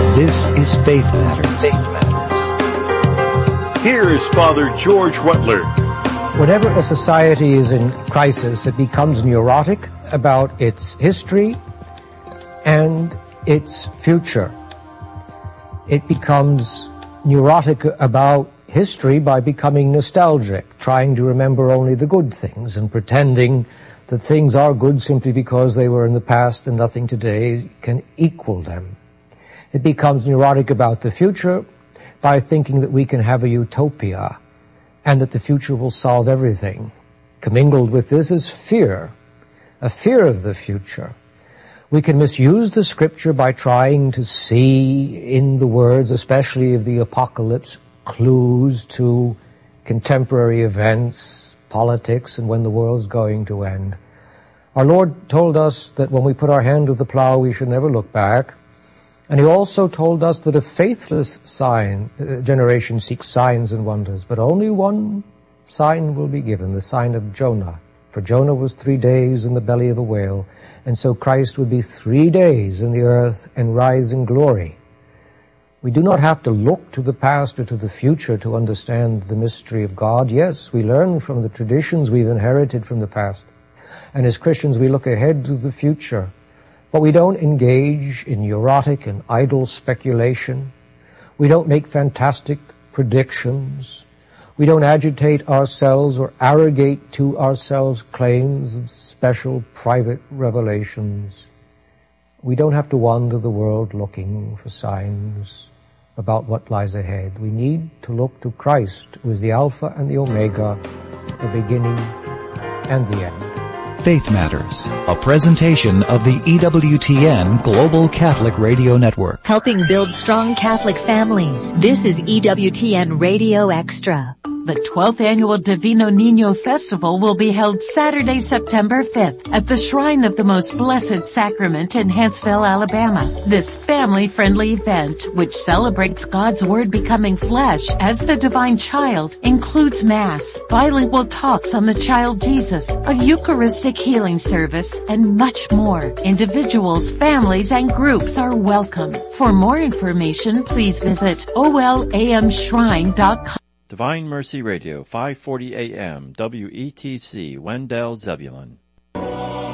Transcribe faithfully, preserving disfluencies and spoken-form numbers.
This is Faith Matters. Faith Matters. Here is Father George Wetler. Whenever a society is in crisis, it becomes neurotic about its history and its future. It becomes neurotic about history by becoming nostalgic, trying to remember only the good things and pretending that things are good simply because they were in the past and nothing today can equal them. It becomes neurotic about the future by thinking that we can have a utopia and that the future will solve everything. Commingled with this is fear, a fear of the future. We can misuse the scripture by trying to see in the words, especially of the apocalypse, clues to contemporary events, politics, and when the world's going to end. Our Lord told us that when we put our hand to the plow, we should never look back. And He also told us that a faithless sign, uh, generation seeks signs and wonders, but only one sign will be given, the sign of Jonah. For Jonah was three days in the belly of a whale, and so Christ would be three days in the earth and rise in glory. We do not have to look to the past or to the future to understand the mystery of God. Yes, we learn from the traditions we've inherited from the past. And as Christians, we look ahead to the future. But we don't engage in neurotic and idle speculation. We don't make fantastic predictions. We don't agitate ourselves or arrogate to ourselves claims of special private revelations. We don't have to wander the world looking for signs about what lies ahead. We need to look to Christ, who is the Alpha and the Omega, the beginning and the end. Faith Matters, a presentation of the E W T N Global Catholic Radio Network. Helping build strong Catholic families. This is E W T N Radio Extra. The twelfth Annual Divino Niño Festival will be held Saturday, September fifth at the Shrine of the Most Blessed Sacrament in Huntsville, Alabama. This family-friendly event, which celebrates God's Word becoming flesh as the divine child, includes Mass, bilingual talks on the child Jesus, a Eucharistic healing service, and much more. Individuals, families, and groups are welcome. For more information, please visit O L A M shrine dot com. Divine Mercy Radio, five forty A M, W E T C, Wendell, Zebulon.